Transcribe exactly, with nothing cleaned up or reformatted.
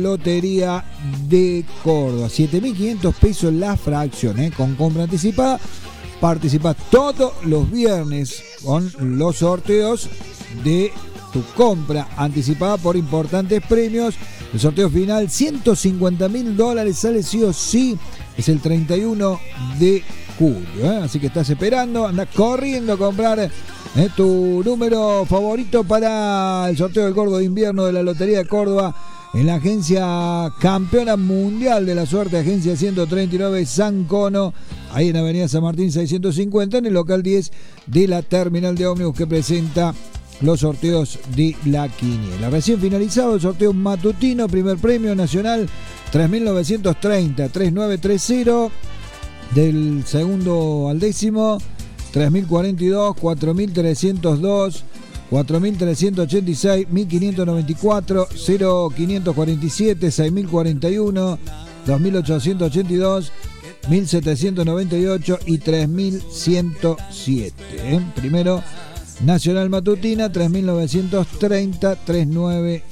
Lotería de Córdoba, siete mil quinientos pesos la fracción, ¿eh? Con compra anticipada. Participa todos los viernes con los sorteos de tu compra anticipada por importantes premios. El sorteo final, ciento cincuenta mil dólares, sale sí o sí. Es el treinta y uno de julio, ¿eh? Así que estás esperando, anda corriendo a comprar ¿eh? tu número favorito para el sorteo del Gordo de Invierno de la Lotería de Córdoba en la agencia campeona mundial de la suerte, agencia ciento treinta y nueve San Cono, ahí en Avenida San Martín seiscientos cincuenta, en el local diez de la terminal de ómnibus que presenta los sorteos de la quiniela. Recién finalizado el sorteo matutino, primer premio nacional tres mil novecientos treinta, tres mil novecientos treinta, del segundo al décimo tres mil cuarenta y dos, cuatro mil trescientos dos, cuatro mil trescientos ochenta y seis, mil quinientos noventa y cuatro, cero mil quinientos cuarenta y siete, seis mil cuarenta y uno, dos mil ochocientos ochenta y dos, mil setecientos noventa y ocho y tres mil ciento siete. ¿eh? Primero, Nacional Matutina, tres mil novecientos treinta, tres mil novecientos